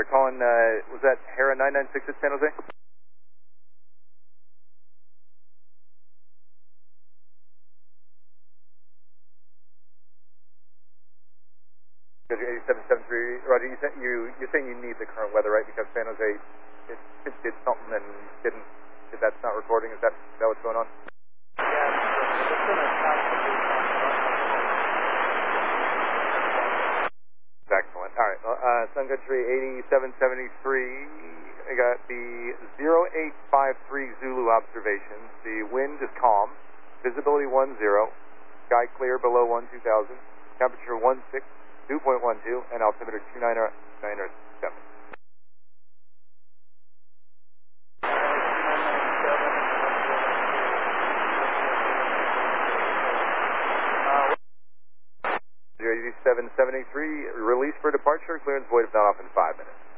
calling, was that Hera 996 at San Jose? Because 8773, Roger, you're saying you need the current weather, right? Because San Jose it did something and that's not recording. Is that what's going on? Excellent. All right. Sun Country 8773. I got the 0853 Zulu observations. The wind is calm. Visibility 10. Sky clear below 2000. Temperature 16, 2.12, and altimeter 299.7. Zero 8773. Release for departure. Clearance void if not off in 5 minutes.